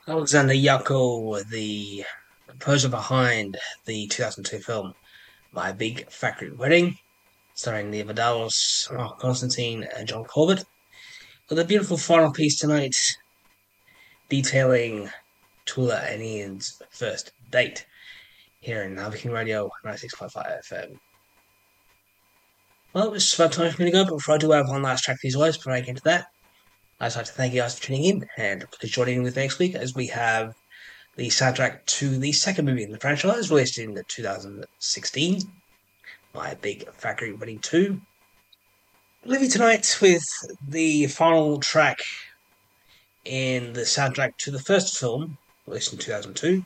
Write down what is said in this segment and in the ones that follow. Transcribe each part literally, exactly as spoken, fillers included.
Alexander Yako, the composer behind the two thousand two film My Big Fat Greek Wedding, starring Nia Vardalos, Mark Constantine, and John Corbett, with a beautiful final piece tonight detailing Tula and Ian's first date here in Harvey King Radio ninety-six point five F M. Well, it's about time for me to go, but before I do, I have one last track for these guys before I get into that. I'd like to thank you guys for tuning in and please join in with next week as we have the soundtrack to the second movie in the franchise, released in two thousand sixteen, My Big Fat Greek Wedding two. I'll leave you tonight with the final track in the soundtrack to the first film, released in two thousand two.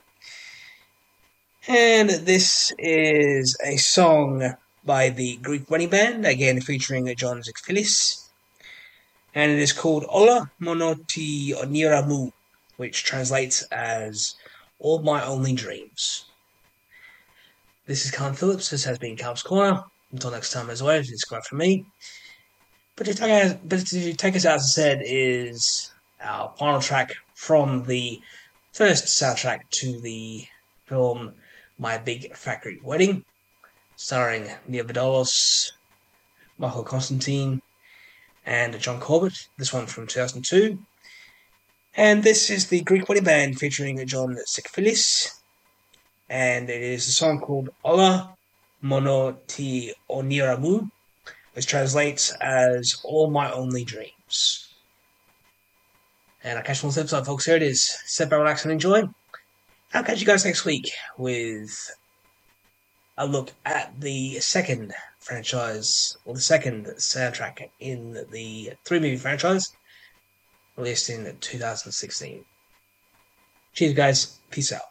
And this is a song by the Greek Wedding Band, again featuring John Zikfilis. And it is called Ola Monoti Oniramu, which translates as All My Only Dreams. This is Colin Phillips. This has been Calv's Corner. Until next time, as always, it's great for me. But to, take us, but to take us out, as I said, is our final track from the first soundtrack to the film My Big Fat Greek Wedding, starring Nia Vardalos, Michael Constantine, and John Corbett. This one from two thousand two. And this is the Greek Wedding Band featuring John Zikfilis. And it is a song called Ola Mono Ti Oniramu, which translates as All My Only Dreams. And I'll catch you on the episode, folks. Here it is. Sit back, relax, and enjoy. I'll catch you guys next week with a look at the second franchise, or the second soundtrack in the three-movie franchise, released in two thousand sixteen. Cheers, guys. Peace out.